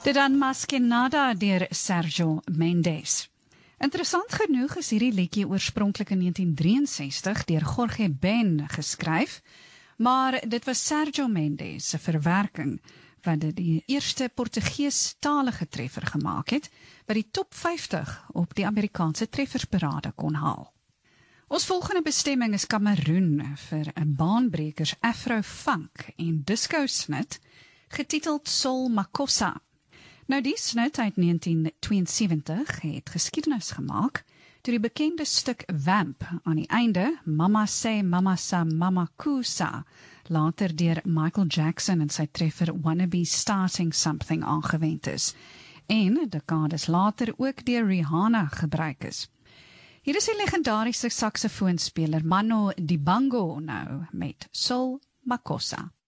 Dit dan Mas que Nada deur Sergio Mendes. Interessant genoeg is hierdie liedjie oorspronklik in 1963 deur Jorge Ben geskryf, maar dit was Sergio Mendes se verwerking wat dit die eerste Portugees-talige treffer gemaak het, wat die top 50 op die Amerikaanse treffersparade kon haal. Ons volgende bestemming is Kameroen vir 'n baanbrekers Afro-funk en disco snit, getiteld Sol Makossa. Nou die snit uit 1972 het geskiedenis gemaak toe die bekende stuk Vamp aan die einde Mama Say Mama Sa Mama Kusa later deur Michael Jackson en sy treffer Wanna Be Starting Something aangewend is en dekades later ook deur Rihanna gebruik is. Hier is die legendariese saksofoonspeler Mano Dibango nou met Sol Makossa.